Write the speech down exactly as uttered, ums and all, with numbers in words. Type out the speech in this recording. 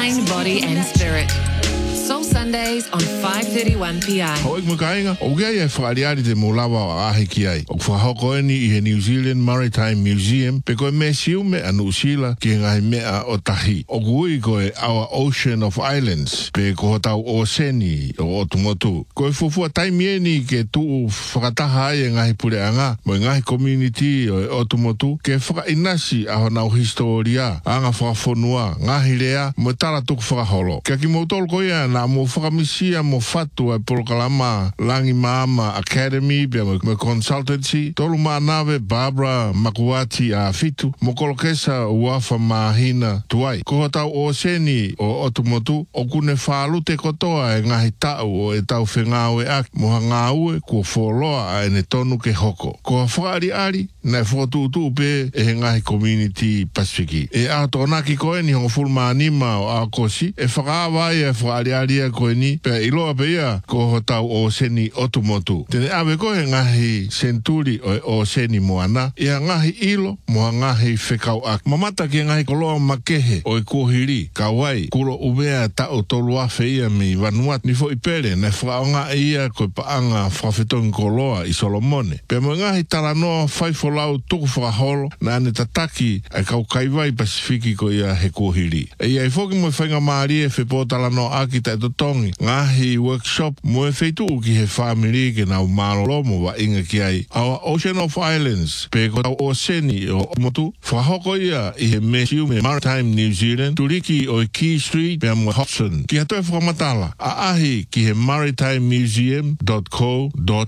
mind, body and spirit. Soul Sundays on five thirty-one P I. Ho ik mekainga, o gea e whaariari te molawa o ahe ki ai. O whahoko eni i he New Zealand Maritime Museum, pe koe me siu me anu usila ki ngai mea o tahi. O kui koe Our Ocean of Islands, pe ko hotau o seni o otumotu. Koe fufua taimieni ke tuu whakataha ai e ngahi pureanga, mo ngahi community o otumotu, ke whakainasi a honau historia, anga whakafonua, ngahi rea, mo tala tuku whakaholo. Kia ki mautolo koe na mo whakamisia mo fatu e polokalama Langi Maama Academy pe me consultancy tolu manawe Barbara Makuati a fitu mo kolokesa uafa mahina tuai ko tau o seni o otumotu o kune whalu te kotoa e ngahi tau o e tau whengawe ak mo hangaue ko wholoa a ene tonu ke hoko ko whaari ari na whotu utu pe e ngahi community Pasifiki e a tonaki koe ni hongo fulmanima o a kosi e whakawai e whaari aria koe ni pe iloa pe ia ko hotau o seni otumotu. Tene awe koe ngahi senturi o, o seni moana ia ngahi ilo moa ngahi whekau ak. Mamata ki ngahi koloa makehe o i kuhiri kawai kuro umea tau tolu afe ia mi Vanuatu ni fo ipere na whaonga ia koe paanga whawhetongi koloa i Solomone. Pe mo ngahi taranoa whaifolau tuku whakaholo na ane tataki ai kau kaiwai Pasifiki ko ia he kuhiri. E ia i foki mo whainga maari e whepo talanoa aki tai totongi ngahi workshop mo e feitu ki he family ke nau marolo mo wa inga ki ai Our Ocean of Islands pe ko tau o seni o motu whahoko ia i he Museum Maritime New Zealand turiki o i Key Street pe mo Hobson ki hatoe whakamatala a ahi ki he maritime museum dot co dot